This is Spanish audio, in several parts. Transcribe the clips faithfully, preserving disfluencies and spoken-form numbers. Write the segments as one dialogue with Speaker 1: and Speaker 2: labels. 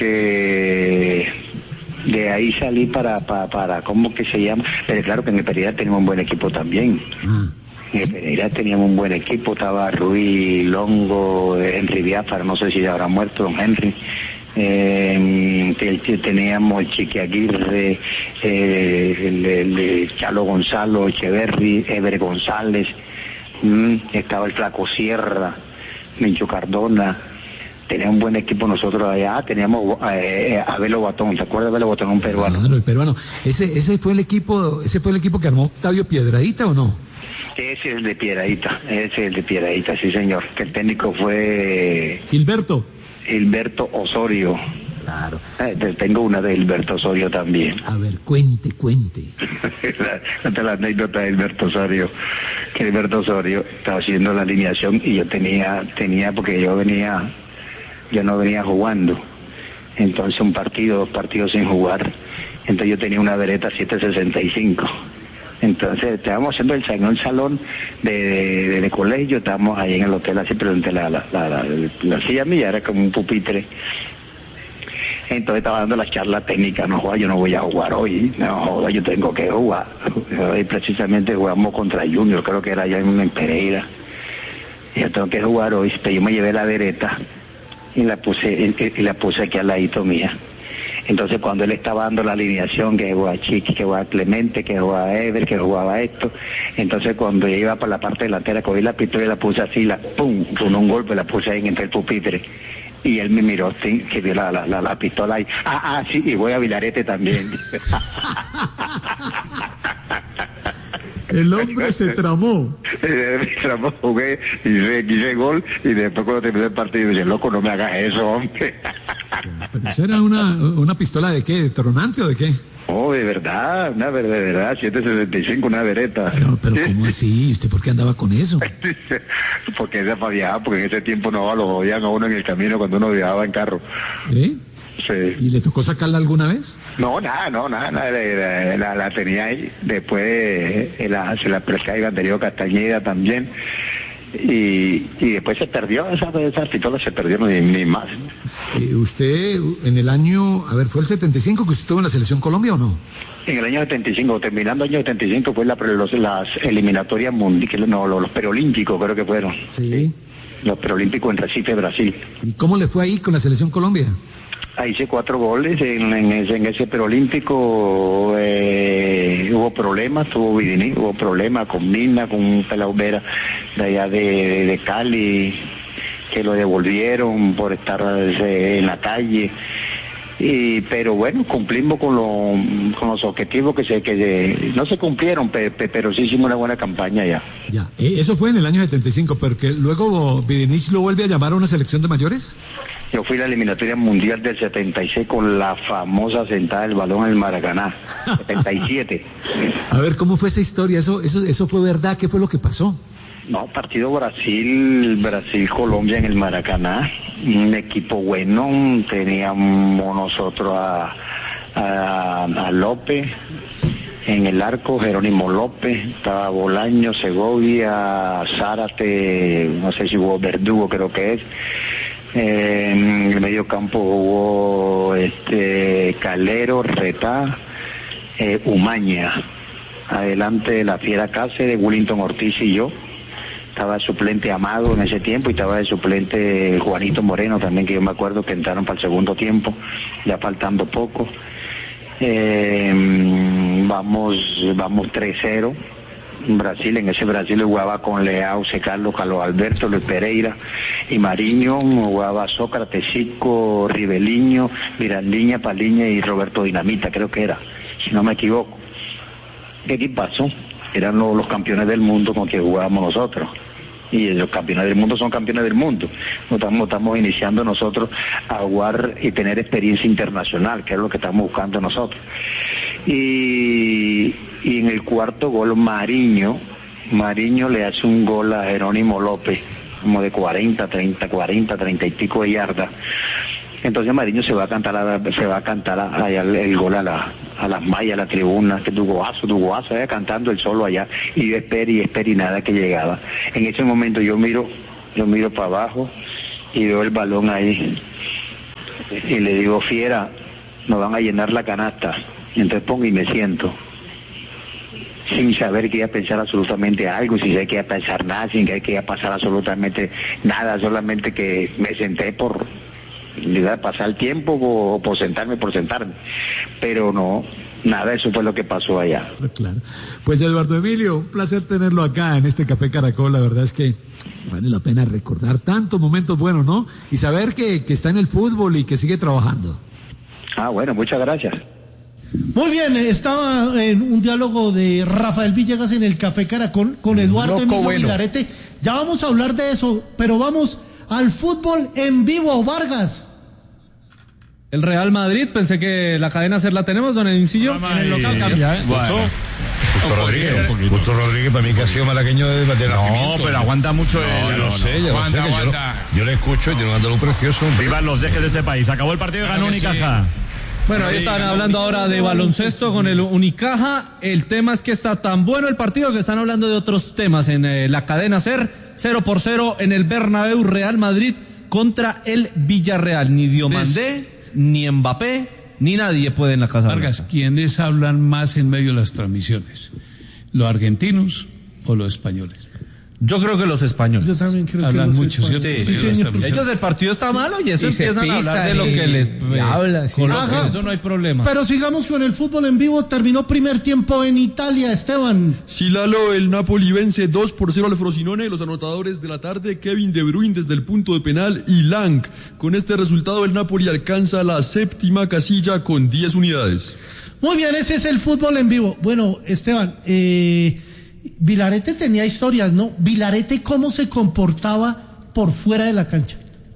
Speaker 1: Eh, de ahí salí para, para, para, ¿cómo que se llama? Pero claro que en el Pereira teníamos un buen equipo también. Mm. En el Pereira teníamos un buen equipo, estaba Ruiz, Longo, Henry Biafara, no sé si ya habrá muerto don Henry. Eh, teníamos el Chiqui Aguirre, eh, el, el, el Chalo Gonzalo, Echeverry, Ever González, mm, estaba el Flaco Sierra, Mincho Cardona. Teníamos un buen equipo nosotros allá, teníamos eh, a Belo Batón, ¿te acuerdas de Belo Batón, un peruano?
Speaker 2: Claro, el peruano. Ese ese fue el equipo, ese fue el equipo que armó Octavio Piedradita, ¿o no?
Speaker 1: Ese es el de Piedradita, ese es el de Piedradita, sí señor, que el técnico fue...
Speaker 2: Gilberto.
Speaker 1: Gilberto Osorio.
Speaker 2: Claro.
Speaker 1: Eh, tengo una de Gilberto Osorio también.
Speaker 2: A ver, cuente, cuente.
Speaker 1: la, la anécdota de Gilberto Osorio, que Gilberto Osorio estaba haciendo la alineación y yo tenía, tenía, porque yo venía... yo no venía jugando, entonces un partido, dos partidos sin jugar, entonces yo tenía una Beretta siete sesenta y cinco, entonces estábamos haciendo el salón, el salón de, de, de colegio, estábamos ahí en el hotel, así presenté la, la, la, la, la silla mía, era como un pupitre, entonces estaba dando la charla técnica, no joda, yo no voy a jugar hoy, no joda, yo tengo que jugar, y precisamente jugamos contra Junior, creo que era allá en, en Pereira, y yo tengo que jugar hoy, pero yo me llevé la Beretta, y la puse y, y la puse aquí al ladito mía. Entonces cuando él estaba dando la alineación, que jugaba Chiqui, que jugaba Clemente, que jugaba Ever, que jugaba esto, entonces cuando yo iba para la parte delantera, cogí la pistola y la puse así, la pum, con un golpe la puse ahí entre el pupitre. Y él me miró, sí, que vio la, la, la, la pistola ahí. Ah, ah, sí, y voy a Vilarete también.
Speaker 2: El hombre se tramó.
Speaker 1: Se tramó, jugué, hice, hice gol, y después cuando terminé el partido, dije, loco, no me hagas eso, hombre.
Speaker 2: ¿Pero eso era una, una pistola de qué? ¿De tronante o de qué?
Speaker 1: Oh, de verdad, una de verdad, siete sesenta y cinco, una Beretta.
Speaker 2: Pero, pero ¿cómo así? ¿Usted por qué andaba con eso?
Speaker 1: Porque esa para viajar, porque en ese tiempo no lo jodían a uno en el camino cuando uno viajaba en carro.
Speaker 2: ¿Sí?
Speaker 1: Sí.
Speaker 2: ¿Y le tocó sacarla alguna vez?
Speaker 1: No, nada, no, nada, nada la, la, la tenía ahí. Después eh, la, se la presté a Iván Darío Castañeda también. Y, y después se perdió, esa, esa pistola se perdió, ni, ni más.
Speaker 2: Eh, ¿Usted en el año, a ver, fue el setenta y cinco que usted estuvo en la Selección Colombia o no?
Speaker 1: En el año setenta y cinco, terminando el año setenta y cinco, fue la, los, las eliminatorias mundiales, no, los, los preolímpicos creo que fueron.
Speaker 2: Sí.
Speaker 1: Los preolímpicos en Recife, Brasil.
Speaker 2: ¿Y cómo le fue ahí con la Selección Colombia?
Speaker 1: Ahí hice cuatro goles en, en, ese, en ese preolímpico, eh, hubo problemas, tuvo Vidini, hubo problemas con Mina, con un pelao Vera de allá de, de, de Cali, que lo devolvieron por estar eh, en la calle. Y, pero bueno, cumplimos con, lo, con los objetivos que se que se, no se cumplieron, pe, pe, pero sí hicimos una buena campaña ya.
Speaker 2: Ya, eso fue en el año setenta y cinco, pero que luego Vidinich lo vuelve a llamar a una selección de mayores.
Speaker 1: Yo fui a la eliminatoria mundial del setenta y seis con la famosa sentada del balón en el Maracaná, setenta y siete.
Speaker 2: A ver, ¿cómo fue esa historia? ¿Eso, eso, eso fue verdad? ¿Qué fue lo que pasó?
Speaker 1: No, partido Brasil, Brasil-Colombia en el Maracaná, un equipo bueno, teníamos nosotros a, a, a López en el arco, Jerónimo López, estaba Bolaño, Segovia, Zárate, no sé si hubo Verdugo, creo que es. Eh, en el medio campo hubo este Calero, Retá, eh, Umaña. Adelante la Fiera Cáceres, Willington Ortiz y yo. Estaba el suplente Amado en ese tiempo y estaba el suplente Juanito Moreno también, que yo me acuerdo que entraron para el segundo tiempo, ya faltando poco. Eh, vamos vamos tres cero. Brasil, en ese Brasil jugaba con Leao, Carlos, Carlos Alberto, Luis Pereira y Mariño, jugaba Sócrates, Chico, Riveliño, Mirandiña, Paliña y Roberto Dinamita, creo que era, si no me equivoco. ¿Qué equipazo? Eran los, los campeones del mundo con que jugábamos nosotros. Y los campeones del mundo son campeones del mundo. Nos estamos, estamos iniciando nosotros a jugar y tener experiencia internacional, que es lo que estamos buscando nosotros. Y, y en el cuarto gol, Mariño, Mariño le hace un gol a Jerónimo López, como de cuarenta, treinta, cuarenta, treinta y pico de yardas. Entonces Mariño se va a cantar a, se va a cantar a, allá el, el gol a la a las mallas, a la tribuna, que tu goazo, tu goazo, allá cantando el solo allá, y yo esperé y esperé y nada que llegaba. En ese momento yo miro, yo miro para abajo y veo el balón ahí y le digo, fiera, nos van a llenar la canasta. Y entonces pongo y me siento, sin saber que iba a pensar absolutamente algo, sin saber que iba a pensar nada, sin saber que iba a pasar absolutamente nada, solamente que me senté por iba a pasar el tiempo o por sentarme por sentarme, pero no, nada, eso fue lo que pasó allá.
Speaker 2: Claro. Pues Eduardo Emilio, un placer tenerlo acá en este Café Caracol, la verdad es que vale la pena recordar tantos momentos buenos, ¿no? Y saber que, que está en el fútbol y que sigue trabajando.
Speaker 1: Ah, bueno, muchas gracias.
Speaker 3: Muy bien, estaba en un diálogo de Rafael Villegas en el Café Caracol con Eduardo
Speaker 4: Loco
Speaker 3: Emilio
Speaker 4: bueno.
Speaker 3: Vilarete. Ya vamos a hablar de eso, pero vamos al fútbol en vivo, Vargas.
Speaker 5: El Real Madrid, pensé que la cadena SER la tenemos, don Edincillo.
Speaker 3: En el local cambia, ¿eh?
Speaker 4: Bueno,
Speaker 6: Justo Rodríguez, Justo Rodríguez para mí que ha sido malagueño de, de
Speaker 4: no,
Speaker 6: nacimiento.
Speaker 4: pero aguanta mucho
Speaker 6: No,
Speaker 4: el...
Speaker 6: lo sé, ya lo sé, que yo, lo, yo le escucho y tiene un andaluz precioso. hombre.
Speaker 7: Vivan los dejes de este país. Acabó el partido y ganó Unicaja.
Speaker 5: Bueno, ahí
Speaker 7: Sí,
Speaker 5: están
Speaker 7: ganó
Speaker 5: hablando ahora de baloncesto con el Unicaja. El tema es que está tan bueno el partido que están hablando de otros temas en eh, la cadena SER. Cero por cero en el Bernabéu, Real Madrid contra el Villarreal. Ni Diomandé, ni Mbappé, ni nadie puede en la casa.
Speaker 8: Vargas,
Speaker 5: blanca.
Speaker 8: ¿quiénes hablan más en medio de las transmisiones? ¿Los argentinos o los españoles?
Speaker 5: Yo creo que los españoles.
Speaker 3: Yo también creo
Speaker 8: Hablan
Speaker 3: que
Speaker 8: mucho, ¿cierto?
Speaker 5: Sí,
Speaker 3: Sí,
Speaker 8: Sí,
Speaker 3: señor.
Speaker 8: las
Speaker 5: Ellos el partido está malo y eso
Speaker 4: Y se
Speaker 5: empiezan a hablar de
Speaker 4: pisan
Speaker 5: lo
Speaker 4: y-
Speaker 5: que les
Speaker 4: y hablan, sí.
Speaker 5: coloquen.
Speaker 3: Ajá.
Speaker 5: Eso no hay problema.
Speaker 3: Pero sigamos con el fútbol en vivo. Terminó primer tiempo en Italia, Esteban.
Speaker 9: Sí, Lalo, el Napoli vence dos por cero al Frosinone. Los anotadores de la tarde, Kevin De Bruyne desde el punto de penal y Lang. Con este resultado, el Napoli alcanza la séptima casilla con diez unidades.
Speaker 3: Muy bien, ese es el fútbol en vivo. Bueno, Esteban, eh, Vilarete tenía historias, ¿no? Vilarete, ¿cómo se comportaba por fuera de la cancha?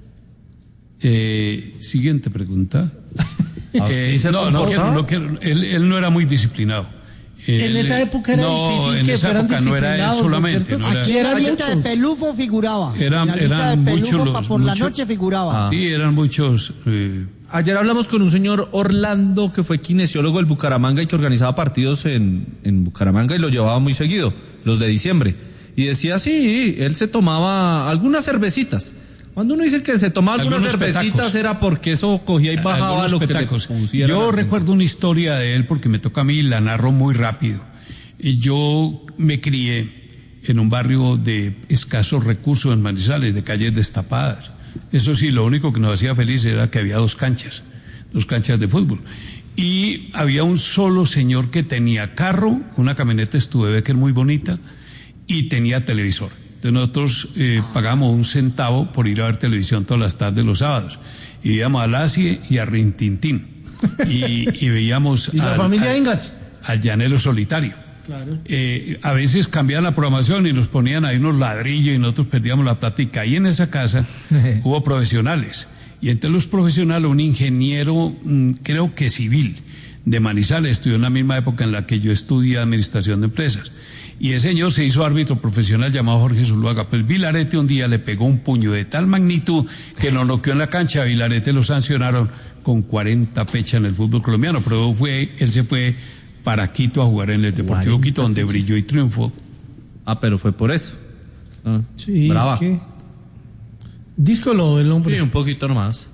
Speaker 8: Eh, siguiente pregunta.
Speaker 5: ¿Así
Speaker 8: Eh,
Speaker 5: se
Speaker 8: no, no
Speaker 5: comportaba?
Speaker 8: quiero, no quiero, él, él no era muy disciplinado.
Speaker 3: En
Speaker 8: Él,
Speaker 3: esa
Speaker 8: eh,
Speaker 3: época era
Speaker 8: no,
Speaker 3: difícil
Speaker 8: en
Speaker 3: que
Speaker 8: esa
Speaker 3: fueran
Speaker 8: época no era él
Speaker 3: disciplinados, ¿no es
Speaker 8: solamente.
Speaker 3: cierto?
Speaker 8: No era,
Speaker 3: Aquí eran
Speaker 10: La lista de
Speaker 3: muchos.
Speaker 10: Pelufo figuraba.
Speaker 8: Eran-
Speaker 10: la lista
Speaker 8: eran
Speaker 10: de
Speaker 8: muchos
Speaker 10: Pelufo
Speaker 8: los-
Speaker 10: pa- por la
Speaker 8: muchos-
Speaker 10: noche figuraba.
Speaker 8: sí, eran muchos. Eh,
Speaker 5: Ayer hablamos con un señor Orlando que fue kinesiólogo del Bucaramanga y que organizaba partidos en, en Bucaramanga y lo llevaba muy seguido, los de diciembre. Y decía, sí, él se tomaba algunas cervecitas. Cuando uno dice que se tomaba algunas
Speaker 8: Algunos
Speaker 5: cervecitas
Speaker 8: petacos.
Speaker 5: era porque eso cogía y bajaba
Speaker 8: algunos
Speaker 5: lo que
Speaker 8: petacos.
Speaker 5: le pusiera.
Speaker 8: Yo recuerdo una historia de él porque me toca a mí y la narro muy rápido. Y yo me crié en un barrio de escasos recursos en Manizales, de calles destapadas. Eso sí, lo único que nos hacía feliz era que había dos canchas, dos canchas de fútbol. Y había un solo señor que tenía carro, una camioneta Studebaker muy bonita, y tenía televisor. Entonces nosotros eh, pagamos un centavo por ir a ver televisión todas las tardes los sábados. Y íbamos a Lacie y a Rintintín. Y, y veíamos
Speaker 3: ¿Y la
Speaker 8: al-
Speaker 3: familia
Speaker 8: al-
Speaker 3: Engas?
Speaker 8: al llanero solitario.
Speaker 3: Claro.
Speaker 8: Eh, a veces cambiaban la programación y nos ponían ahí unos ladrillos y nosotros perdíamos la plática. Y en esa casa hubo profesionales. Y entre los profesionales un ingeniero, mm, creo que civil, de Manizales, estudió en la misma época en la que yo estudié administración de empresas. Y ese señor se hizo árbitro profesional llamado Jorge Zuluaga. Pues Vilarete un día le pegó un puño de tal magnitud que lo noqueó en la cancha. A Vilarete lo sancionaron con cuarenta fechas en el fútbol colombiano. Pero fue, él se fue para Quito a jugar en el Deportivo Quito, donde brilló y triunfó.
Speaker 5: Ah, pero fue por eso. Ah,
Speaker 3: Sí,
Speaker 5: brava.
Speaker 3: es que... Díscolo el hombre.
Speaker 5: Sí, un poquito nomás.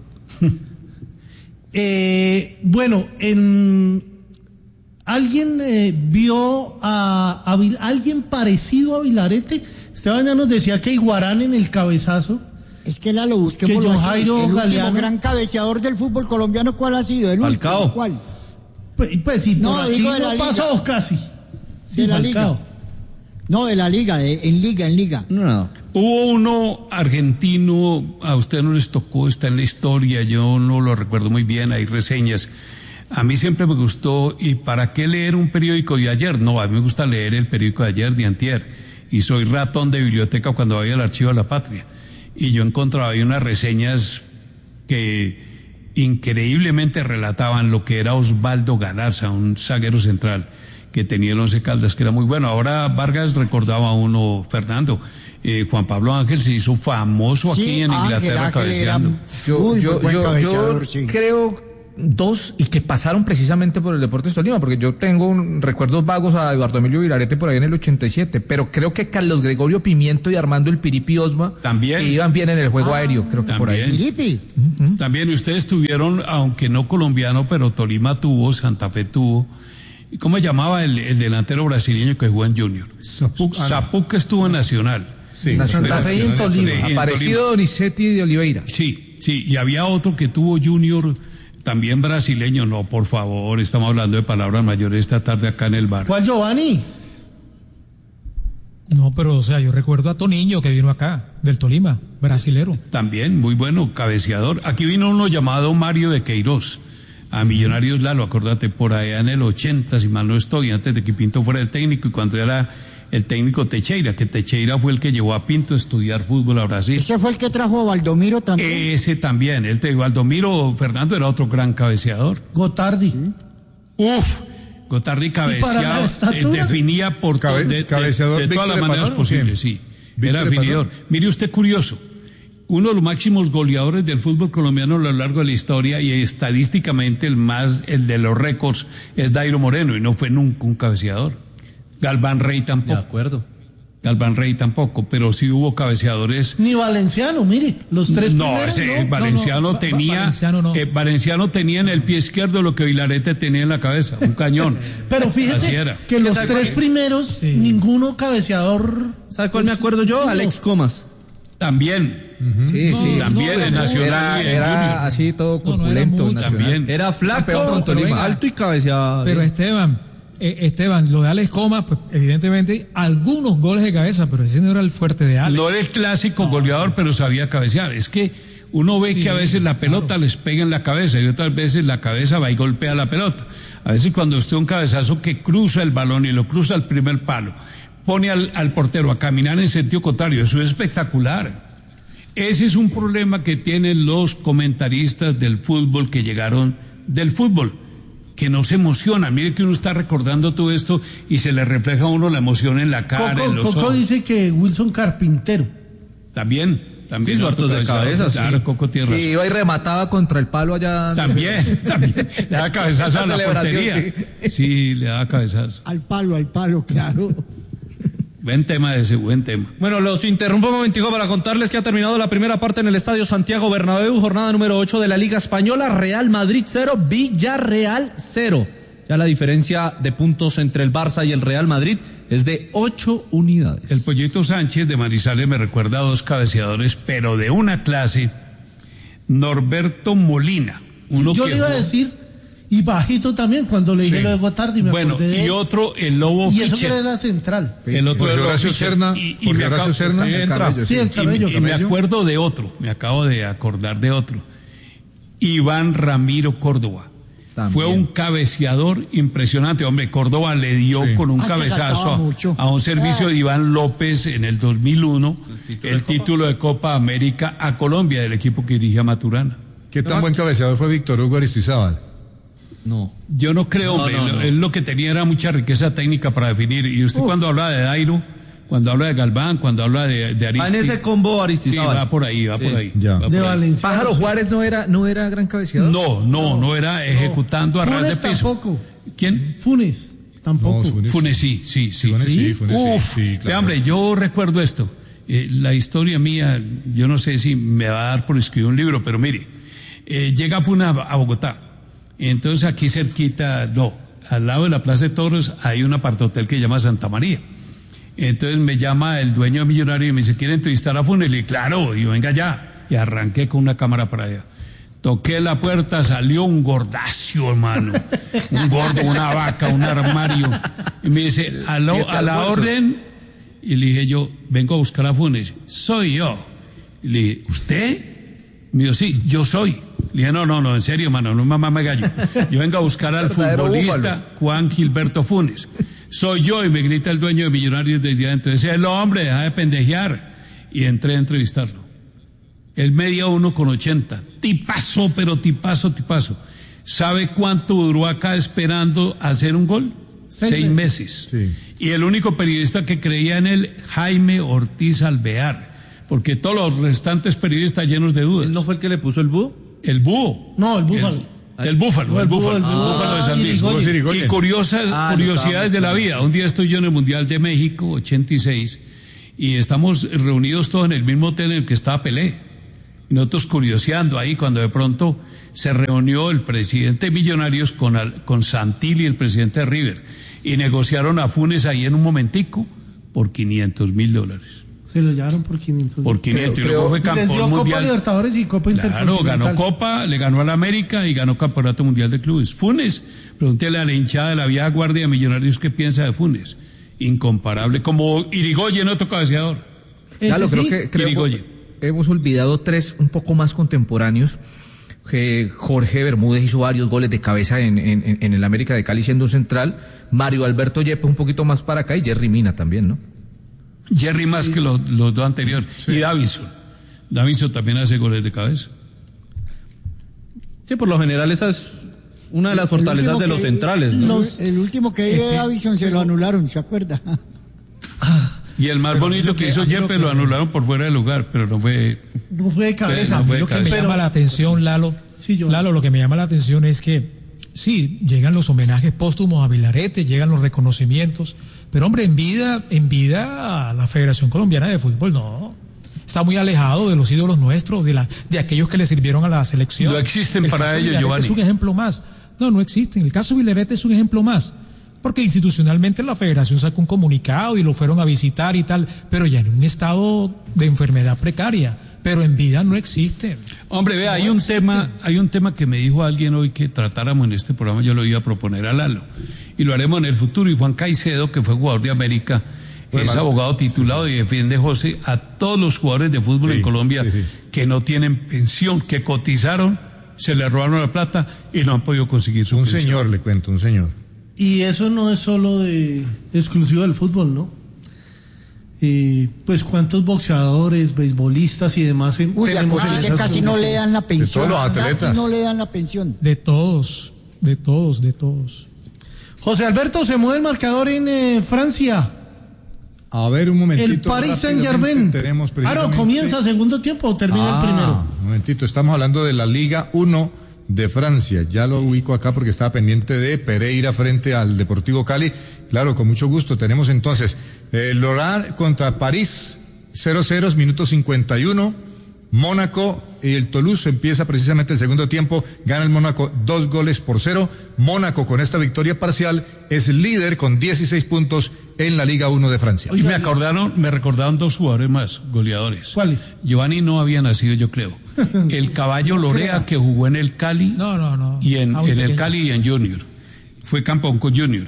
Speaker 3: Eh, bueno, en... ¿Alguien eh, vio a, a Vil- alguien parecido a Vilarete? Esteban ya nos decía que Iguarán en el cabezazo.
Speaker 10: Es que la lo busquemos.
Speaker 3: Que John
Speaker 10: así.
Speaker 3: Jairo
Speaker 10: El último
Speaker 3: Galeano.
Speaker 10: gran cabeceador del fútbol colombiano, ¿cuál ha sido? El
Speaker 5: Falcao.
Speaker 10: último, ¿cuál?
Speaker 3: Pues, pues sí,
Speaker 10: No,
Speaker 3: por aquí
Speaker 10: digo de
Speaker 3: no
Speaker 10: la liga.
Speaker 3: pasó casi. Sí,
Speaker 10: De la
Speaker 3: Falcao.
Speaker 10: liga. No, de la liga, de- en liga, en liga.
Speaker 5: No.
Speaker 8: Hubo uno argentino, a usted no les tocó, está en la historia, yo no lo recuerdo muy bien, hay reseñas. A mí siempre me gustó, ¿y para qué leer un periódico de ayer? No, a mí me gusta leer el periódico de ayer, de antier, y soy ratón de biblioteca cuando voy al Archivo de la Patria. Y yo encontraba ahí unas reseñas que increíblemente relataban lo que era Osvaldo Galarza, un zaguero central que tenía el Once Caldas, que era muy bueno. Ahora Vargas recordaba a uno, Fernando, eh, Juan Pablo Ángel se hizo famoso aquí
Speaker 10: Sí,
Speaker 8: en
Speaker 10: Ángel,
Speaker 8: Inglaterra
Speaker 10: Ángel era
Speaker 8: cabeceando.
Speaker 4: Yo,
Speaker 10: muy
Speaker 4: yo,
Speaker 10: buen
Speaker 4: yo,
Speaker 10: cabeceador,
Speaker 4: yo
Speaker 10: sí.
Speaker 4: creo dos y que pasaron precisamente por el Deportes Tolima, porque yo tengo un, recuerdos vagos a Eduardo Emilio Vilarete por ahí en el ochenta y siete, pero creo que Carlos Gregorio Pimiento y Armando el Piripi Osma
Speaker 8: también
Speaker 4: que iban bien en el juego ah, aéreo, creo que
Speaker 8: también,
Speaker 4: por ahí.
Speaker 10: Piripi.
Speaker 8: Uh-huh. También ustedes tuvieron, aunque no colombiano, pero Tolima tuvo, Santa Fe tuvo. ¿Cómo se llamaba el, el delantero brasileño que jugó en Junior?
Speaker 9: Zapuc.
Speaker 8: Zapuc estuvo en Nacional.
Speaker 3: Sí, en Santa Fe y en Tolima.
Speaker 4: De, en Aparecido Donizetti de Oliveira.
Speaker 8: Sí, sí, y había otro que tuvo Junior, también brasileño. No, por favor, estamos hablando de palabras mayores esta tarde acá en el bar.
Speaker 3: ¿Cuál, Giovanni?
Speaker 11: No, pero o sea, yo recuerdo a Toniño que vino acá, del Tolima, brasilero.
Speaker 8: También, muy bueno, cabeceador. Aquí vino uno llamado Mario de Queiroz, a Millonarios Lalo, acordate, por allá en el ochenta, si mal no estoy, antes de que Pinto fuera el técnico y cuando era el técnico Teixeira, que Teixeira fue el que llevó a Pinto a estudiar fútbol a Brasil.
Speaker 10: ¿Ese fue el que trajo a Valdomiro también?
Speaker 8: Ese también, el de Valdomiro Fernando era otro gran cabeceador.
Speaker 3: Gotardi.
Speaker 8: ¿Sí? Uf, Gotardi cabeceaba, eh, definía por
Speaker 9: Cabe,
Speaker 8: de, de,
Speaker 9: cabeceador
Speaker 8: de, de todas las maneras
Speaker 9: Padrón,
Speaker 8: posibles, sí. Era definidor. Mire usted curioso, uno de los máximos goleadores del fútbol colombiano a lo largo de la historia y estadísticamente el más, el de los récords es Dairo Moreno y no fue nunca un cabeceador. Galván Rey tampoco.
Speaker 4: De acuerdo.
Speaker 8: Galván Rey tampoco, pero sí hubo cabeceadores.
Speaker 3: Ni Valenciano, mire, los tres
Speaker 8: no,
Speaker 3: primeros.
Speaker 8: Ese,
Speaker 3: no,
Speaker 8: Valenciano
Speaker 3: no, no,
Speaker 8: tenía,
Speaker 11: Valenciano, no.
Speaker 8: eh, Valenciano tenía en el pie izquierdo lo que Vilarete tenía en la cabeza, un cañón.
Speaker 3: Pero fíjese que los tres primeros, sí. ninguno cabeceador.
Speaker 5: ¿Sabe cuál me acuerdo yo? Alex Comas.
Speaker 8: También.
Speaker 4: Uh-huh. Sí,
Speaker 8: no,
Speaker 4: sí.
Speaker 8: También
Speaker 4: no,
Speaker 8: en Nacional
Speaker 4: era,
Speaker 8: y en
Speaker 4: era
Speaker 8: Junior.
Speaker 4: así todo corpulento.
Speaker 5: No, no
Speaker 4: era
Speaker 8: también.
Speaker 5: Era flaco,
Speaker 11: pero venga,
Speaker 5: alto y cabeceado.
Speaker 11: Pero Esteban, eh, Esteban, lo de Alex Comas, pues evidentemente algunos goles de cabeza, pero ese no era el fuerte de Alex.
Speaker 8: No era el clásico no, goleador, sí. pero sabía cabecear. Es que uno ve sí, que a veces la pelota claro. les pega en la cabeza y otras veces la cabeza va y golpea la pelota. A veces cuando usted un cabezazo que cruza el balón y lo cruza al primer palo, pone al, al portero a caminar en sentido contrario, eso es espectacular. Ese es un problema que tienen los comentaristas del fútbol que llegaron del fútbol, que no se emocionan. Mire que uno está recordando todo esto y se le refleja a uno la emoción en la cara,
Speaker 3: Coco,
Speaker 8: en los
Speaker 3: Coco
Speaker 8: ojos.
Speaker 3: dice que Wilson Carpintero.
Speaker 8: También, también.
Speaker 5: Sí, hartos de cabeza,
Speaker 8: claro,
Speaker 5: sí.
Speaker 8: Coco tiene razón.
Speaker 4: Y iba y remataba contra el palo allá.
Speaker 8: También, también. Le daba cabezazo a la portería.
Speaker 4: Sí.
Speaker 8: sí, le daba cabezazo.
Speaker 10: Al palo, al palo, claro.
Speaker 8: Buen tema de ese, buen tema.
Speaker 5: Bueno, los interrumpo un momentico para contarles que ha terminado la primera parte en el Estadio Santiago Bernabéu, jornada número ocho de la Liga Española, Real Madrid cero, Villarreal cero. Ya la diferencia de puntos entre el Barça y el Real Madrid es de ocho unidades.
Speaker 8: El Pollito Sánchez de Manizales me recuerda a dos cabeceadores, pero de una clase, Norberto Molina. Uno
Speaker 3: Sí, yo
Speaker 8: que
Speaker 3: le iba
Speaker 8: jugó...
Speaker 3: a decir... Y bajito también, cuando le dije
Speaker 8: sí.
Speaker 3: lo de Gotardi, me
Speaker 8: bueno,
Speaker 3: acordé de
Speaker 8: y otro, el Lobo
Speaker 3: Y eso
Speaker 8: Fischer.
Speaker 3: que era la central.
Speaker 8: El otro
Speaker 9: Jorge Horacio Serna.
Speaker 8: Y, y me acabo,
Speaker 9: Serna.
Speaker 8: sí,
Speaker 9: El
Speaker 8: cabello,
Speaker 3: sí, el cabello.
Speaker 8: Y, y me acuerdo de otro, me acabo de acordar de otro. Iván Ramiro Córdoba. También. Fue un cabeceador impresionante. Hombre, Córdoba le dio sí. con un ah, cabezazo a, a un servicio de Iván López en el dos mil uno el título, el de, título Copa. de Copa América a Colombia, del equipo que dirigía Maturana.
Speaker 9: ¿Qué tan no, buen cabeceador fue Víctor Hugo Aristizábal?
Speaker 8: No. Yo no creo, no, hombre, no, no. Él lo que tenía era mucha riqueza técnica para definir. Y usted Uf. cuando habla de Dairo, cuando habla de Galván, cuando habla de, de Aristizábal.
Speaker 5: Ah, en ese combo Aristizábal.
Speaker 8: Sí, va por ahí, va sí. por ahí.
Speaker 9: Ya.
Speaker 8: Va
Speaker 3: de
Speaker 8: por
Speaker 3: Valencia.
Speaker 4: Pájaro Juárez no era, no era gran cabeceador.
Speaker 8: No, no, no, no era ejecutando a ras de piso.
Speaker 3: Tampoco.
Speaker 8: ¿Quién?
Speaker 3: Funes. Tampoco.
Speaker 9: No, Funes,
Speaker 8: Funes sí, sí, sí.
Speaker 9: Funes sí, Funes
Speaker 8: Uf,
Speaker 9: sí, claro.
Speaker 8: Hombre, yo recuerdo esto. Eh, la historia mía, yo no sé si me va a dar por escribir un libro, pero mire, eh, llega Funes a Bogotá. Entonces aquí cerquita, no, al lado de la Plaza de Toros hay un apartohotel que se llama Santa María. Entonces me llama el dueño de Millonario y me dice, ¿quiere entrevistar a Funes? Y le dije, claro, y yo venga ya. Y arranqué con una cámara para allá. Toqué la puerta, salió un gordacio, hermano. Un gordo, una vaca, un armario. Y me dice, a, lo, a la orden. Y le dije yo, vengo a buscar a Funes. Soy yo. Y le dije, ¿usted? Me dijo, sí, yo soy. Le dije, no, no, no, en serio, mano, no mamá me gallo. Yo vengo a buscar al futbolista Juan Gilberto Funes. Soy yo, y me grita el dueño de Millonarios desde adentro. Dice, el hombre, deja de pendejear. Y entré a entrevistarlo. Él medía uno con ochenta. Tipazo, pero tipazo, tipazo. ¿Sabe cuánto duró acá esperando hacer un gol? Seis, Seis meses. meses. Sí. Y el único periodista que creía en él, Jaime Ortiz Alvear. Porque todos los restantes periodistas llenos de dudas.
Speaker 5: ¿Él no fue el que le puso el búho?
Speaker 8: El búho.
Speaker 3: No, el búfalo.
Speaker 8: El Búfalo, el Búfalo, el Búfalo de San Luis. Y curiosas,
Speaker 4: Ah,
Speaker 8: curiosidades
Speaker 4: no
Speaker 8: de la vida. Un día estoy yo en el Mundial de México, ochenta y seis, y estamos reunidos todos en el mismo hotel en el que estaba Pelé. Y nosotros curioseando ahí cuando de pronto se reunió el presidente de Millonarios con, al, con Santilli, el presidente de River, y negociaron a Funes ahí en un momentico por quinientos mil dólares.
Speaker 3: Se lo llevaron por quinientos.
Speaker 8: Por quinientos, y luego fue
Speaker 3: Les dio
Speaker 8: campeón
Speaker 3: Copa
Speaker 8: mundial.
Speaker 3: Libertadores y Copa
Speaker 8: Claro,
Speaker 3: Intercontinental.
Speaker 8: ganó Copa, le ganó al América y ganó Campeonato Mundial de Clubes. Funes, pregúntele a la hinchada de la vieja guardia de Millonarios qué piensa de Funes. Incomparable, como Irigoyen, otro cabeceador.
Speaker 4: Claro,
Speaker 3: Ese
Speaker 4: creo
Speaker 3: sí.
Speaker 4: que creo
Speaker 8: Irigoyen.
Speaker 4: hemos olvidado tres un poco más contemporáneos. Que Jorge Bermúdez hizo varios goles de cabeza en, en, en el América de Cali siendo un central. Mario Alberto Yepes un poquito más para acá y Jerry Mina también, ¿no?
Speaker 8: Jerry más sí. que los, los dos anteriores. Sí. Y Davinson. Davinson también hace goles de cabeza.
Speaker 5: Sí, por lo general esa es una de las fortalezas de los
Speaker 10: que,
Speaker 5: centrales, ¿no?
Speaker 10: Los, el último que dio de Davinson se lo anularon, ¿se acuerda?
Speaker 8: Y el más pero bonito que, que hizo Yepes lo anularon por fuera del lugar, pero no fue...
Speaker 3: No fue de cabeza.
Speaker 11: No fue de lo
Speaker 3: cabeza.
Speaker 11: que me llama la atención, Lalo, sí, yo... Lalo, lo que me llama la atención es que, sí, llegan los homenajes póstumos a Vilarete, llegan los reconocimientos, pero hombre, en vida, en vida la Federación Colombiana de Fútbol no... Está muy alejado de los ídolos nuestros, de la, de aquellos que le sirvieron a la selección.
Speaker 8: No existen
Speaker 11: el
Speaker 8: para ellos, Giovanni.
Speaker 11: Es un ejemplo más. No, no existen. El caso de Vilarete es un ejemplo más. Porque institucionalmente la federación sacó un comunicado y lo fueron a visitar y tal, pero ya en un estado de enfermedad precaria. Pero en vida no existe.
Speaker 8: Hombre, vea,
Speaker 11: no
Speaker 8: hay un
Speaker 11: existe.
Speaker 8: tema, hay un tema que me dijo alguien hoy que tratáramos en este programa, yo lo iba a proponer a Lalo. Y lo haremos en el futuro. Y Juan Caicedo, que fue jugador de América, es mal. abogado titulado sí, sí. y defiende, José, a todos los jugadores de fútbol sí, en Colombia sí, sí. que no tienen pensión, que cotizaron, se les robaron la plata y no han podido conseguir su
Speaker 6: un
Speaker 8: pensión.
Speaker 6: Un señor, le cuento, un señor.
Speaker 3: Y eso no es solo de exclusivo del fútbol, ¿no? Eh, pues cuántos boxeadores, beisbolistas y demás en,
Speaker 10: Uy, a Cochise casi no le dan la pensión.
Speaker 6: De todos los atletas.
Speaker 10: Casi no le dan la pensión.
Speaker 11: De todos, de todos, de todos.
Speaker 3: José Alberto, se mueve el marcador en eh, Francia.
Speaker 6: A ver, un momentito.
Speaker 3: El Paris Saint-Germain. Ah, no, comienza segundo tiempo o termina
Speaker 6: ah,
Speaker 3: el primero.
Speaker 6: Un momentito, estamos hablando de la Liga uno de Francia. Ya lo ubico acá porque estaba pendiente de Pereira frente al Deportivo Cali. Claro, con mucho gusto. Tenemos entonces eh, Lorient contra París, cero cero, minuto cincuenta y uno. Mónaco y el Toulouse empieza precisamente el segundo tiempo, gana el Mónaco dos goles por cero. Mónaco con esta victoria parcial es líder con dieciséis puntos en la Liga uno de Francia.
Speaker 8: Y me acordaron, me recordaron dos jugadores más, goleadores.
Speaker 3: ¿Cuáles?
Speaker 8: Giovanni no había nacido, yo creo. El Caballo Lorea, que jugó en el Cali.
Speaker 11: No, no, no.
Speaker 8: Y en, en el Cali y en Junior. Fue campeón con Junior.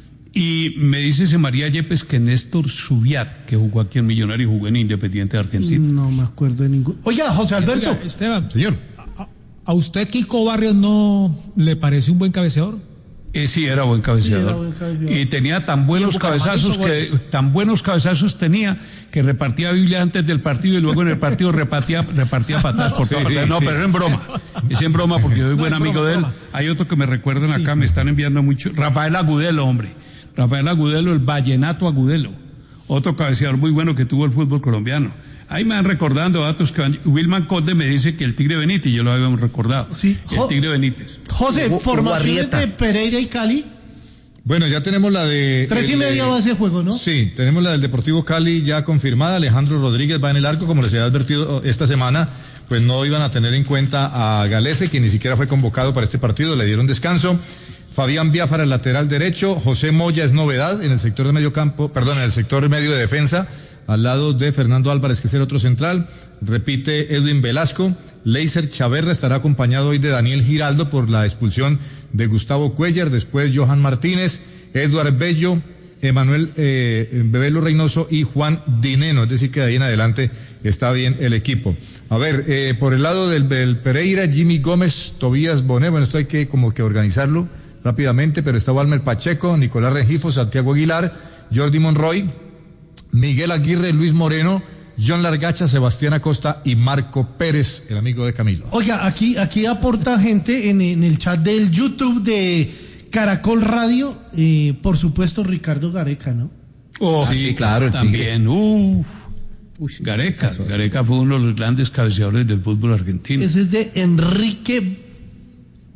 Speaker 8: Y me dice ese María Yepes que Néstor Subiat, que jugó aquí en Millonario, jugó en Independiente de Argentina.
Speaker 3: No me acuerdo de ningún. Oiga, José Alberto.
Speaker 11: Oiga, Esteban.
Speaker 6: Señor.
Speaker 11: ¿A, a usted Kiko Barrios no le parece un buen cabeceador?
Speaker 8: Eh, sí, era buen cabeceador.
Speaker 3: Sí, era buen cabeceador.
Speaker 8: Y tenía tan buenos cabezazos que, tan buenos cabezazos tenía que repartía Biblia antes del partido y luego en el partido repartía, repartía patadas por todas
Speaker 6: sí,
Speaker 8: partes. No,
Speaker 6: sí.
Speaker 8: pero es en broma. Es en broma porque yo soy
Speaker 11: No,
Speaker 8: buen
Speaker 11: es
Speaker 8: amigo
Speaker 11: broma,
Speaker 8: de él.
Speaker 11: broma.
Speaker 8: Hay otro que me recuerdan acá, me están enviando mucho. Rafael Agudelo, hombre. Rafael Agudelo, el Vallenato Agudelo. Otro cabeceador muy bueno que tuvo el fútbol colombiano. Ahí me van recordando datos que van. Wilman Conde me dice que el Tigre Benítez, yo lo habíamos recordado.
Speaker 3: Sí.
Speaker 8: El Tigre Benítez.
Speaker 3: José,
Speaker 4: Hugo- Hugo
Speaker 3: formaciones
Speaker 4: Arrieta.
Speaker 3: de Pereira y Cali.
Speaker 6: Bueno, ya tenemos la de...
Speaker 3: Tres y
Speaker 6: el,
Speaker 3: media
Speaker 6: eh,
Speaker 3: va ese juego, ¿no?
Speaker 6: Sí, tenemos la del Deportivo Cali ya confirmada. Alejandro Rodríguez va en el arco, como les había advertido esta semana, pues no iban a tener en cuenta a Galese, que ni siquiera fue convocado para este partido, le dieron descanso. Fabián Biafara, el lateral derecho. José Moya es novedad en el sector de medio campo, perdón, en el sector medio de defensa, al lado de Fernando Álvarez, que es el otro central. Repite Edwin Velasco. Leiser Chaverra estará acompañado hoy de Daniel Giraldo por la expulsión de Gustavo Cuellar. Después Johan Martínez, Eduard Bello, Emanuel eh, Bebelo Reynoso y Juan Dineno. Es decir, que de ahí en adelante está bien el equipo. A ver, eh, por el lado del, del Pereira, Jimmy Gómez, Tobías Bonet. Bueno, esto hay que como que organizarlo rápidamente, pero está Walmer Pacheco, Nicolás Rengifo, Santiago Aguilar, Jordi Monroy, Miguel Aguirre, Luis Moreno, John Largacha, Sebastián Acosta y Marco Pérez, el amigo de Camilo.
Speaker 3: Oiga, aquí, aquí aporta gente en, en el chat del YouTube de Caracol Radio, eh, por supuesto Ricardo Gareca, ¿no?
Speaker 8: Oh,
Speaker 4: Ah, sí, claro, el
Speaker 8: también. Uf. Gareca. Gareca fue uno de los grandes cabeceadores del fútbol argentino.
Speaker 3: Ese es de Enrique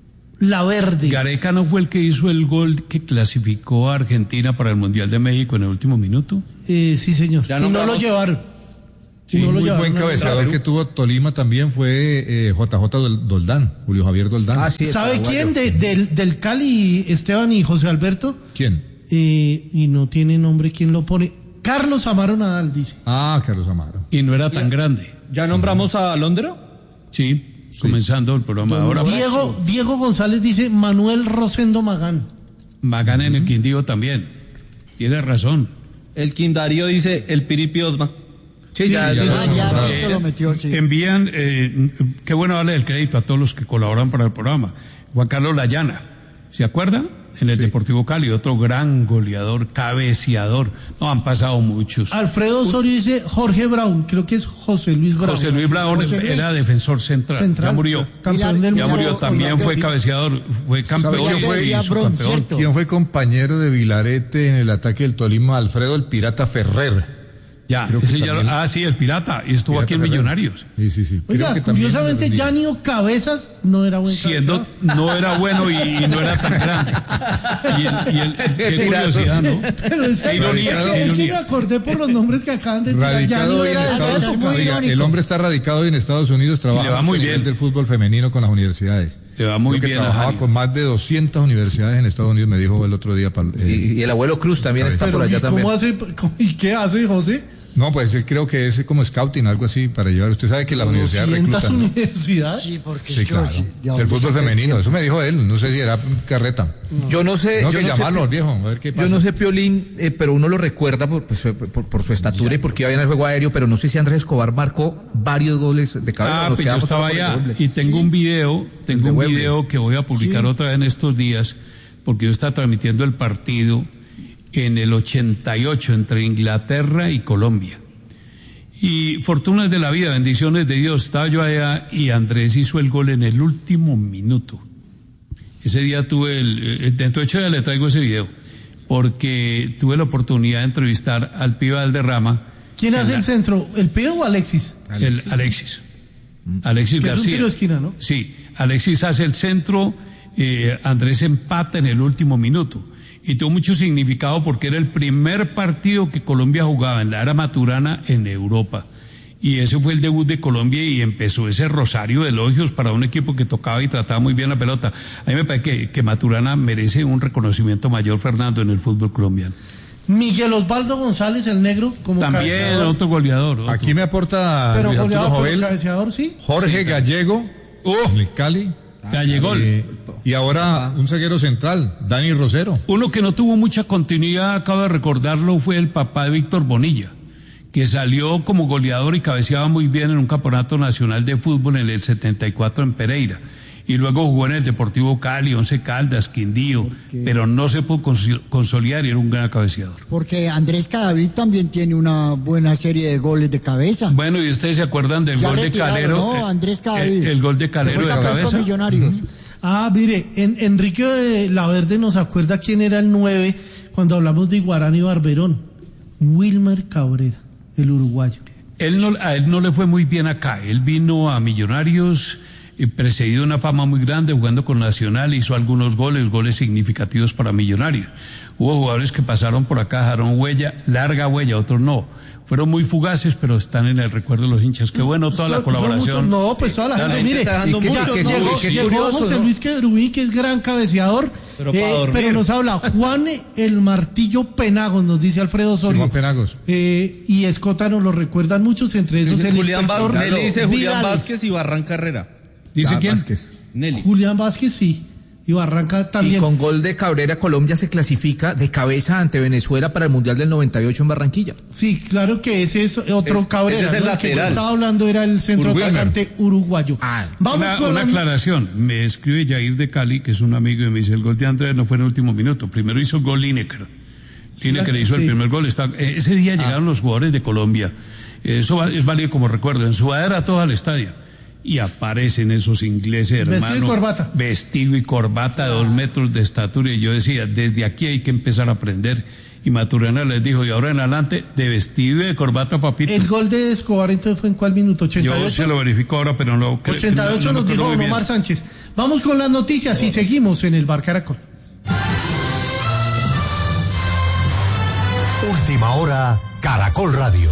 Speaker 3: La Verde.
Speaker 8: ¿Gareca no fue el que hizo el gol que clasificó a Argentina para el Mundial de México en el último minuto?
Speaker 3: Eh, sí, señor.
Speaker 8: Ya
Speaker 3: y no
Speaker 8: nombramos-
Speaker 3: lo llevaron.
Speaker 6: Sí,
Speaker 3: No lo
Speaker 6: muy
Speaker 3: llevaron
Speaker 6: buen
Speaker 3: a-
Speaker 6: cabeceador que tuvo Tolima también fue eh, J J Dol- Doldán, Julio Javier Doldán.
Speaker 4: Ah, sí, el
Speaker 3: ¿Sabe
Speaker 4: paraguayo.
Speaker 3: quién? De- del, del Cali, Esteban y José Alberto.
Speaker 6: ¿Quién?
Speaker 3: Eh, y no tiene nombre, ¿quién lo pone? Carlos Amaro Nadal, dice.
Speaker 6: Ah, Carlos Amaro.
Speaker 8: Y no era tan grande.
Speaker 5: ¿Ya nombramos a Londra?
Speaker 8: Sí, comenzando el programa ahora.
Speaker 3: Diego, Diego González dice Manuel Rosendo Magán.
Speaker 8: Magán en el Quindío también. Tiene razón.
Speaker 5: El Quindarío dice el Piripi Osma.
Speaker 4: Sí, ya,
Speaker 10: Sí,
Speaker 4: sí,
Speaker 10: ah,
Speaker 4: no,
Speaker 10: ya,
Speaker 4: no, no.
Speaker 10: Víctor lo metió, sí.
Speaker 8: Envían, eh, qué bueno darle el crédito a todos los que colaboran para el programa. Juan Carlos Layana, ¿se acuerdan? En el Deportivo Cali, otro gran goleador, cabeceador. No, han pasado muchos.
Speaker 3: Alfredo Osorio dice Jorge Brown, creo que es José Luis Brown.
Speaker 8: José Luis Brown
Speaker 3: José Luis.
Speaker 8: era defensor central,
Speaker 3: Central.
Speaker 8: ya murió.
Speaker 3: Campeón del
Speaker 8: Ya
Speaker 3: mundo.
Speaker 8: murió, también fue cabeceador, fue campeón
Speaker 10: ¿Sabe
Speaker 8: y
Speaker 10: quién
Speaker 8: fue
Speaker 10: decía
Speaker 8: y
Speaker 10: Bron,
Speaker 8: subcampeón.
Speaker 10: cierto?
Speaker 6: ¿Quién fue compañero de Vilarete en el ataque del Tolima? Alfredo el Pirata Ferrer.
Speaker 8: Ya,
Speaker 6: Creo que
Speaker 8: ese ya lo-
Speaker 6: también-
Speaker 8: ah, sí, el pirata, y estuvo
Speaker 6: Pirata
Speaker 8: aquí en
Speaker 6: Ferrer.
Speaker 8: Millonarios.
Speaker 6: Sí, sí, sí. Creo
Speaker 3: Oiga,
Speaker 6: que también
Speaker 3: curiosamente,
Speaker 6: lo-
Speaker 3: Yanio Cabezas no era buen
Speaker 8: Siendo,
Speaker 3: cabeceador.
Speaker 8: no era bueno y, y no era tan grande. Y el, y el- qué curiosidad, ¿no?
Speaker 3: Pero es,
Speaker 8: Qué ironía,
Speaker 3: es
Speaker 8: qué
Speaker 3: que, es que
Speaker 8: ironía.
Speaker 3: me acordé por los nombres que acaban de tirar.
Speaker 6: Radicado
Speaker 3: Yanio
Speaker 6: hoy en
Speaker 3: era de
Speaker 6: Estados
Speaker 3: eso.
Speaker 10: muy
Speaker 6: Unidos.
Speaker 10: irónico.
Speaker 6: El hombre está radicado hoy en Estados Unidos, trabaja
Speaker 8: le va
Speaker 6: mucho
Speaker 8: muy
Speaker 6: a nivel
Speaker 8: bien.
Speaker 6: del fútbol femenino con las universidades.
Speaker 8: Le va muy
Speaker 6: Creo que
Speaker 8: bien a
Speaker 6: trabajaba
Speaker 8: Jani.
Speaker 6: con más de doscientas universidades en Estados Unidos, me dijo el otro día. pal- eh,
Speaker 4: Y, y el abuelo Cruz también está
Speaker 3: Pero,
Speaker 4: por allá
Speaker 3: ¿y
Speaker 4: también.
Speaker 3: cómo hace, cómo- ¿Y qué hace, José?
Speaker 6: No, pues él creo que es como scouting, algo así, para llevar. Usted sabe que la universidad
Speaker 3: doscientas
Speaker 6: recluta, ¿no?
Speaker 3: universidades.
Speaker 10: Sí, porque
Speaker 6: Sí,
Speaker 10: es que
Speaker 6: claro.
Speaker 10: sí, ¿de
Speaker 6: Del
Speaker 10: dónde
Speaker 6: fútbol
Speaker 10: saca el
Speaker 6: femenino,
Speaker 10: tiempo?
Speaker 6: eso me dijo él, no sé si era carreta.
Speaker 4: Yo no sé.
Speaker 6: No,
Speaker 4: yo
Speaker 6: que
Speaker 4: no sé,
Speaker 6: llamarlo al viejo, a ver qué pasa.
Speaker 4: Yo no sé, Piolín, eh, pero uno lo recuerda por, pues, por, por- por su estatura y porque iba bien al juego aéreo, pero no sé si Andrés Escobar marcó varios goles de cabeza.
Speaker 8: Ah,
Speaker 4: Nos
Speaker 8: pues yo
Speaker 4: quedamos
Speaker 8: estaba
Speaker 4: solo por el
Speaker 8: allá
Speaker 4: doble.
Speaker 8: y tengo un video, tengo
Speaker 4: de
Speaker 8: un
Speaker 4: Wembley.
Speaker 8: video que voy a publicar otra vez en estos días, porque yo estaba transmitiendo el partido en el ochenta y ocho entre Inglaterra y Colombia. Y fortunas de la vida, bendiciones de Dios, estaba yo allá y Andrés hizo el gol en el último minuto. Ese día tuve el, eh, dentro de ocho días le traigo ese video, porque tuve la oportunidad de entrevistar al pibe Valderrama.
Speaker 3: ¿Quién
Speaker 8: en
Speaker 3: hace
Speaker 8: la-
Speaker 3: el centro? ¿El Pío o Alexis?
Speaker 8: el Alexis. Alexis
Speaker 3: Que es un
Speaker 8: García.
Speaker 3: tiro de esquina, ¿no?
Speaker 8: Sí, Alexis hace el centro, eh, Andrés empata en el último minuto. Y tuvo mucho significado porque era el primer partido que Colombia jugaba en la era Maturana en Europa. Y ese fue el debut de Colombia y empezó ese rosario de elogios para un equipo que tocaba y trataba muy bien la pelota. A mí me parece que, que Maturana merece un reconocimiento mayor, Fernando, en el fútbol colombiano.
Speaker 3: Miguel Osvaldo González, el negro, como
Speaker 8: También
Speaker 3: cabeceador.
Speaker 8: otro goleador. otro.
Speaker 6: Aquí me aporta
Speaker 3: Pero
Speaker 6: Luis Arturo
Speaker 3: goleador, pero
Speaker 6: Jovel,
Speaker 3: cabeceador, sí.
Speaker 6: Jorge Gallego,
Speaker 8: Oh.
Speaker 6: en el Cali.
Speaker 8: Gallegol.
Speaker 6: Eh, y ahora un zaguero central, Dani Rosero.
Speaker 8: Uno que no tuvo mucha continuidad, acabo de recordarlo, fue el papá de Víctor Bonilla, que salió como goleador y cabeceaba muy bien en un campeonato nacional de fútbol en el setenta y cuatro en Pereira. Y luego jugó en el Deportivo Cali, Once Caldas, Quindío, pero no se pudo cons- consolidar y era un gran cabeceador.
Speaker 10: Porque Andrés Cadavid también tiene una buena serie de goles de cabeza.
Speaker 8: Bueno, ¿y ustedes se acuerdan del
Speaker 10: Ya
Speaker 8: gol de
Speaker 10: retirado,
Speaker 8: Calero?
Speaker 10: ¿no?
Speaker 8: Eh,
Speaker 10: Andrés Cadavid.
Speaker 8: El, el gol de
Speaker 10: Que
Speaker 8: Calero
Speaker 10: fue
Speaker 8: de
Speaker 10: campeón con
Speaker 8: cabeza.
Speaker 10: Millonarios.
Speaker 3: Ah, mire, en, Enrique de La Verde nos acuerda quién era el nueve cuando hablamos de Iguarán y Barberón. Wilmer Cabrera, el uruguayo.
Speaker 8: Él no, a él no le fue muy bien acá. Él vino a Millonarios, eh, precedido de una fama muy grande, jugando con Nacional, hizo algunos goles, goles significativos para Millonarios. Hubo jugadores que pasaron por acá, dejaron huella, larga huella, otros no. Fueron muy fugaces, pero están en el recuerdo de los hinchas. Qué bueno toda la
Speaker 3: Son- son
Speaker 8: colaboración.
Speaker 3: muchos- no, pues toda la
Speaker 8: Dale.
Speaker 3: gente, mire,
Speaker 5: está dando
Speaker 3: y que
Speaker 5: mucho,
Speaker 3: ya-
Speaker 5: qué
Speaker 3: llegó,
Speaker 5: curioso, qué
Speaker 3: llegó
Speaker 5: curioso,
Speaker 3: José
Speaker 5: ¿no?
Speaker 3: Luis Querubín, que es gran cabeceador,
Speaker 5: Pero para
Speaker 3: eh,
Speaker 5: dormir.
Speaker 3: pero nos habla Juan el Martillo Penagos, nos dice Alfredo Osorio.
Speaker 6: Juan Penagos.
Speaker 3: Eh, y Escota nos lo recuerdan muchos, entre esos el
Speaker 5: Julián
Speaker 3: inspector
Speaker 5: Vázquez, Nelly dice Julián
Speaker 3: Vidales.
Speaker 5: Vázquez y Barran Carrera.
Speaker 8: ¿Dice
Speaker 6: Ah,
Speaker 8: quién?
Speaker 6: Vázquez.
Speaker 5: Nelly.
Speaker 3: Julián Vázquez, sí. Y Barranca
Speaker 4: Y
Speaker 3: también.
Speaker 4: con gol de Cabrera, Colombia se clasifica de cabeza ante Venezuela para el Mundial del noventa y ocho en Barranquilla.
Speaker 3: Sí, claro que ese es otro
Speaker 5: Es-
Speaker 3: Cabrera.
Speaker 5: ese es el
Speaker 3: ¿no? que yo
Speaker 5: lateral.
Speaker 3: estaba hablando era el centro
Speaker 8: Uruguayo.
Speaker 3: atacante uruguayo.
Speaker 4: Ah,
Speaker 3: Vamos
Speaker 8: Una,
Speaker 3: con
Speaker 8: una
Speaker 3: la-
Speaker 8: aclaración. Me escribe Jair de Cali, que es un amigo, y me dice, el gol de Andrés no fue en el último minuto. Primero hizo gol Lineker. Lineker hizo
Speaker 3: Sí.
Speaker 8: el primer gol. Está- eh, ese día llegaron los jugadores de Colombia. Eso va- es válido como recuerdo. En sudadera todo al estadio. Y aparecen esos ingleses,
Speaker 3: Vestido y
Speaker 8: hermano.
Speaker 3: corbata.
Speaker 8: Vestido y corbata de dos metros de estatura. Y yo decía, desde aquí hay que empezar a aprender. Y Maturana les dijo, y ahora en adelante, de vestido y de corbata, papito.
Speaker 3: El gol de Escobar entonces fue en cuál minuto, ochenta y ocho.
Speaker 8: Yo se lo verifico ahora, pero no creo-
Speaker 3: ochenta y ocho
Speaker 8: no- no
Speaker 3: nos
Speaker 8: me
Speaker 3: dijo
Speaker 8: acuerdo muy
Speaker 3: Don Omar
Speaker 8: bien.
Speaker 3: Sánchez. Vamos con las noticias y seguimos en el Bar Caracol.
Speaker 12: Última hora, Caracol Radio.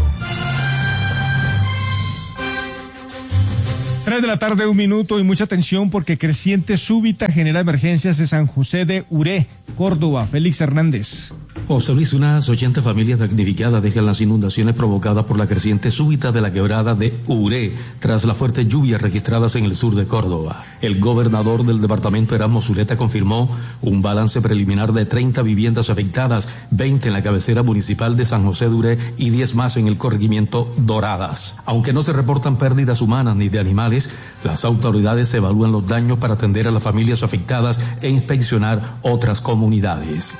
Speaker 13: Tres de la tarde, un minuto y mucha atención porque creciente súbita genera emergencias en San José de Uré, Córdoba. Félix Hernández.
Speaker 14: José Luis, unas ochenta familias damnificadas dejan las inundaciones provocadas por la creciente súbita de la quebrada de Uré tras las fuertes lluvias registradas en el sur de Córdoba. El gobernador del departamento, Erasmo Zuleta, confirmó un balance preliminar de treinta viviendas afectadas, veinte en la cabecera municipal de San José de Uré y diez más en el corregimiento Doradas. Aunque no se reportan pérdidas humanas ni de animales, las autoridades evalúan los daños para atender a las familias afectadas e inspeccionar otras comunidades.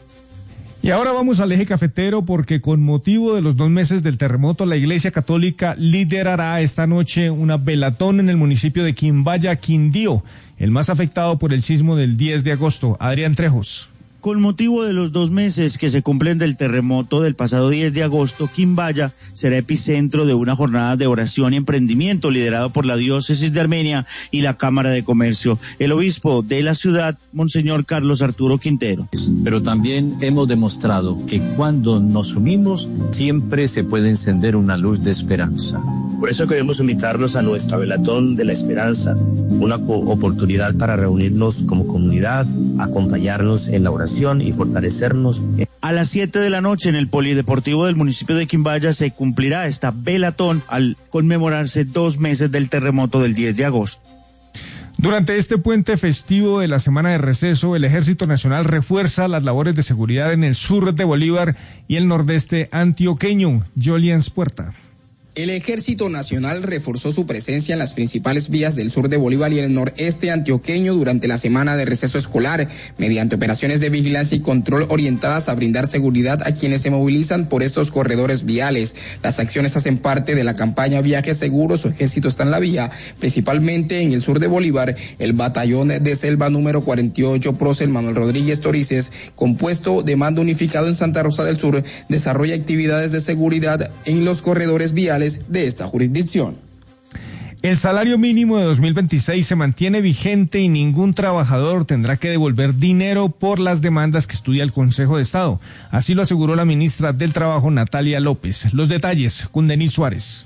Speaker 13: Y ahora vamos al eje cafetero porque con motivo de los dos meses del terremoto, la Iglesia Católica liderará esta noche una velatón en el municipio de Quimbaya, Quindío, el más afectado por el sismo del diez de agosto. Adrián Trejos.
Speaker 15: Con motivo de los dos meses que se cumplen del terremoto del pasado diez de agosto, Quimbaya será epicentro de una jornada de oración y emprendimiento liderado por la Diócesis de Armenia y la Cámara de Comercio. El obispo de la ciudad, Monseñor Carlos Arturo Quintero.
Speaker 16: Pero también hemos demostrado que cuando nos unimos, siempre se puede encender una luz de esperanza.
Speaker 17: Por eso queremos invitarlos a nuestra Velatón de la Esperanza, una oportunidad para reunirnos como comunidad, acompañarnos en la oración y fortalecernos.
Speaker 15: A las siete de la noche en el Polideportivo del municipio de Quimbaya se cumplirá esta velatón al conmemorarse dos meses del terremoto del diez de agosto.
Speaker 13: Durante este puente festivo de la semana de receso, el Ejército Nacional refuerza las labores de seguridad en el sur de Bolívar y el nordeste antioqueño. Joliens Puerta.
Speaker 18: El Ejército Nacional reforzó su presencia en las principales vías del sur de Bolívar y el noreste antioqueño durante la semana de receso escolar, mediante operaciones de vigilancia y control orientadas a brindar seguridad a quienes se movilizan por estos corredores viales. Las acciones hacen parte de la campaña Viaje Seguro, su ejército está en la vía, principalmente en el sur de Bolívar. El batallón de selva número cuarenta y ocho, Prócer Manuel Rodríguez Torices, compuesto de mando unificado en Santa Rosa del Sur, desarrolla actividades de seguridad en los corredores viales de esta jurisdicción.
Speaker 13: El salario mínimo de dos mil veintiséis se mantiene vigente y ningún trabajador tendrá que devolver dinero por las demandas que estudia el Consejo de Estado. Así lo aseguró la ministra del Trabajo, Natalia López. Los detalles con Denis Suárez.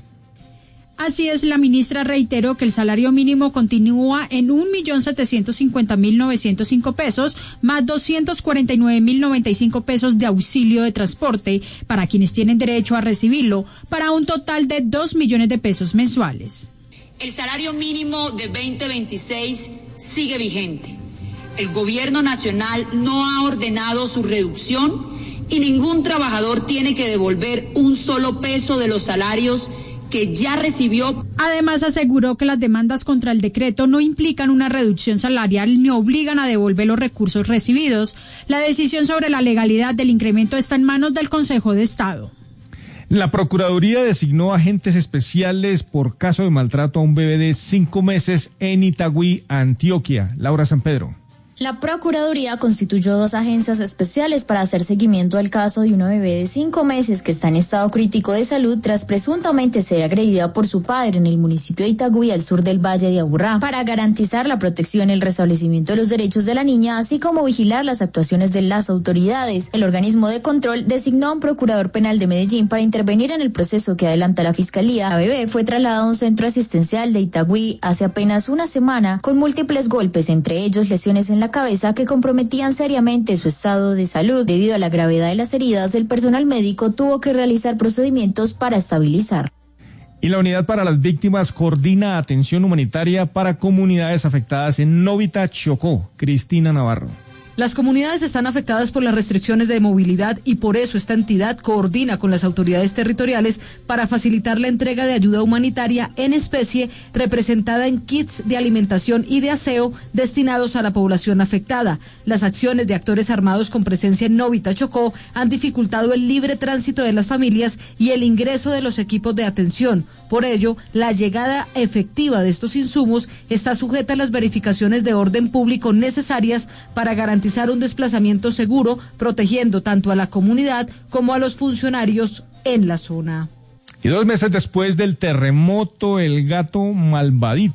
Speaker 19: Así es, la ministra reiteró que el salario mínimo continúa en un millón setecientos cincuenta mil novecientos cinco pesos, más doscientos cuarenta y nueve mil noventa y cinco pesos de auxilio de transporte para quienes tienen derecho a recibirlo, para un total de dos millones de pesos mensuales.
Speaker 20: El salario mínimo de veinte veintiséis sigue vigente. El gobierno nacional no ha ordenado su reducción y ningún trabajador tiene que devolver un solo peso de los salarios que ya recibió.
Speaker 19: Además, aseguró que las demandas contra el decreto no implican una reducción salarial ni obligan a devolver los recursos recibidos. La decisión sobre la legalidad del incremento está en manos del Consejo de Estado.
Speaker 13: La Procuraduría designó agentes especiales por caso de maltrato a un bebé de cinco meses en Itagüí, Antioquia. Laura San Pedro.
Speaker 21: La Procuraduría constituyó dos agencias especiales para hacer seguimiento al caso de una bebé de cinco meses que está en estado crítico de salud tras presuntamente ser agredida por su padre en el municipio de Itagüí, al sur del Valle de Aburrá, para garantizar la protección y el restablecimiento de los derechos de la niña, así como vigilar las actuaciones de las autoridades. El organismo de control designó a un procurador penal de Medellín para intervenir en el proceso que adelanta la Fiscalía. La bebé fue trasladada a un centro asistencial de Itagüí hace apenas una semana con múltiples golpes, entre ellos lesiones en la cabeza que comprometían seriamente su estado de salud. Debido a la gravedad de las heridas, el personal médico tuvo que realizar procedimientos para estabilizar.
Speaker 13: Y la Unidad para las Víctimas coordina atención humanitaria para comunidades afectadas en Novita, Chocó. Cristina Navarro.
Speaker 22: Las comunidades están afectadas por las restricciones de movilidad y por eso esta entidad coordina con las autoridades territoriales para facilitar la entrega de ayuda humanitaria en especie representada en kits de alimentación y de aseo destinados a la población afectada. Las acciones de actores armados con presencia en Novita, Chocó han dificultado el libre tránsito de las familias y el ingreso de los equipos de atención. Por ello, la llegada efectiva de estos insumos está sujeta a las verificaciones de orden público necesarias para garantizar un desplazamiento seguro, protegiendo tanto a la comunidad como a los funcionarios en la zona.
Speaker 13: Y dos meses después del terremoto, el gato Malvadito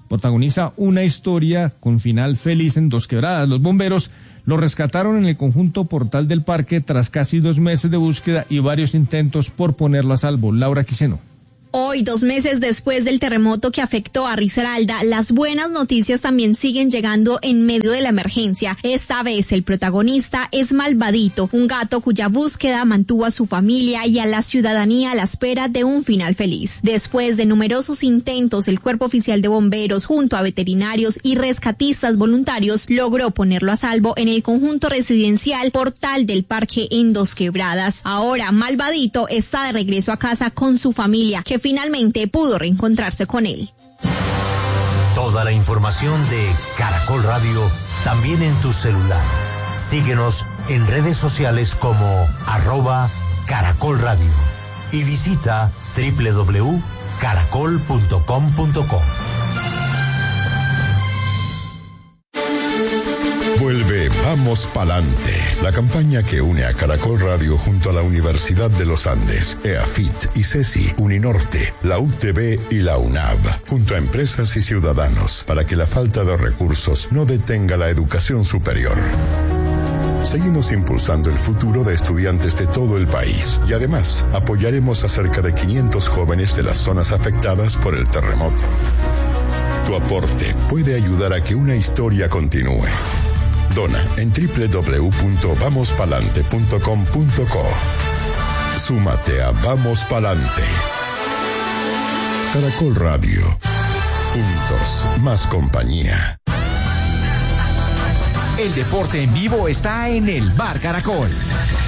Speaker 13: protagoniza una historia con final feliz en Dos Quebradas. Los bomberos lo rescataron en el conjunto Portal del Parque tras casi dos meses de búsqueda y varios intentos por ponerlo a salvo. Laura Quiseno.
Speaker 1: Hoy, dos meses después del terremoto que afectó a Risaralda, las buenas noticias también siguen llegando en medio de la emergencia. Esta vez el protagonista es Malvadito, un gato cuya búsqueda mantuvo a su familia y a la ciudadanía a la espera de un final feliz. Después de numerosos intentos, el Cuerpo Oficial de Bomberos, junto a veterinarios y rescatistas voluntarios, logró ponerlo a salvo en el conjunto residencial Portal del Parque en Dos Quebradas. Ahora, Malvadito está de regreso a casa con su familia, que finalmente pudo reencontrarse con él.
Speaker 12: Toda la información de Caracol Radio también en tu celular. Síguenos en redes sociales como arroba Caracol Radio y visita doble u doble u doble u punto caracol punto com punto co.
Speaker 2: Vuelve Vamos Palante, la campaña que une a Caracol Radio junto a la Universidad de los Andes, EAFIT, ICESI, Uninorte, la U T B y la UNAV, junto a empresas y ciudadanos, para que la falta de recursos no detenga la educación superior. Seguimos impulsando el futuro de estudiantes de todo el país y además apoyaremos a cerca de quinientos jóvenes de las zonas afectadas por el terremoto. Tu aporte puede ayudar a que una historia continúe. Dona en doble u doble u doble u punto vamos palante punto com punto co. Súmate a Vamos Palante. Caracol Radio. Juntos, más compañía.
Speaker 23: El deporte en vivo está en el Bar Caracol.